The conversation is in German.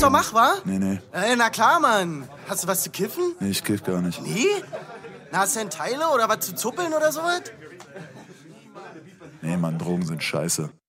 doch mach, wa? Nee. Na klar, Mann. Hast du was zu kiffen? Nee, ich kiff gar nicht. Nee? Na, hast du denn Teile oder was zu zuppeln oder sowas? Nee, Mann, Drogen sind scheiße.